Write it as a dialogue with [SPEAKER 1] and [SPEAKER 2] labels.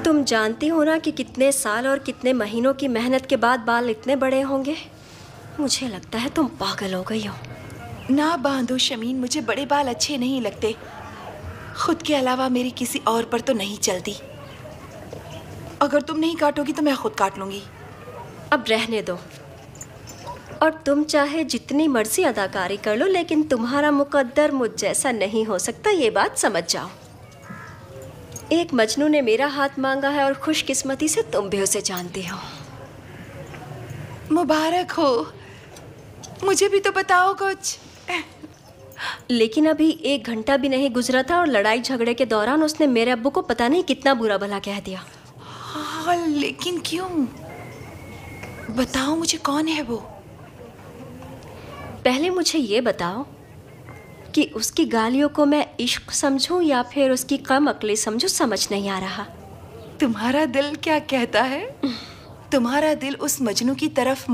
[SPEAKER 1] तुम जानती हो ना कि कितने साल और कितने महीनों की मेहनत के बाद बाल इतने बड़े होंगे। मुझे लगता है तुम पागल हो गई हो।
[SPEAKER 2] ना बांधो शमीन, मुझे बड़े बाल अच्छे नहीं लगते। खुद के अलावा मेरी किसी और पर तो नहीं चलती। अगर तुम नहीं काटोगी तो मैं खुद काट लूंगी।
[SPEAKER 1] अब रहने दो। और तुम चाहे जितनी मर्जी अदाकारी कर लो, लेकिन तुम्हारा मुकद्दर मुझ जैसा नहीं हो सकता, ये बात समझ जाओ। एक मजनू ने मेरा हाथ मांगा है और खुशकिस्मती से तुम भी उसे जानती हो।
[SPEAKER 2] मुबारक हो। मुझे भी तो बताओ कुछ।
[SPEAKER 1] लेकिन अभी 1 घंटा भी नहीं गुजरा था और लड़ाई झगड़े के दौरान उसने मेरे अब्बू को पता नहीं कितना बुरा भला कह दिया।
[SPEAKER 2] हाँ, लेकिन क्यों? बताओ मुझे, कौन है वो?
[SPEAKER 1] पहले मुझे ये बताओ कि उसकी गालियों को मैं इश्क समझूं या फिर उसकी कम अक्ली समझूं, समझ नहीं आ रहा।
[SPEAKER 2] तुम्हारा दिल क्या कहता है? तुम्हारा दिल उस मजनू की तरफ